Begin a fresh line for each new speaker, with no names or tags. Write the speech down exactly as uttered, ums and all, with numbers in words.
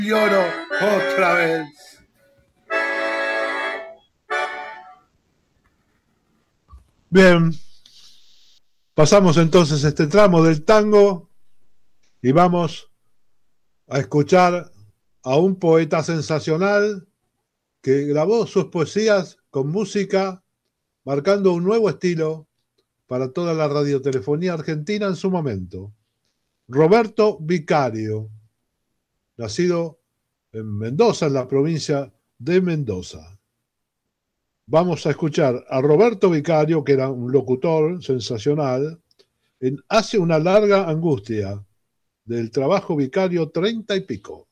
Lloro otra vez. Bien, pasamos entonces este tramo del tango y vamos a escuchar a un poeta sensacional que grabó sus poesías con música, marcando un nuevo estilo para toda la radiotelefonía argentina en su momento. Roberto Vicario, nacido en Mendoza, en la provincia de Mendoza. Vamos a escuchar a Roberto Vicario, que era un locutor sensacional, en Hace una larga angustia, del trabajo Vicario treinta y pico.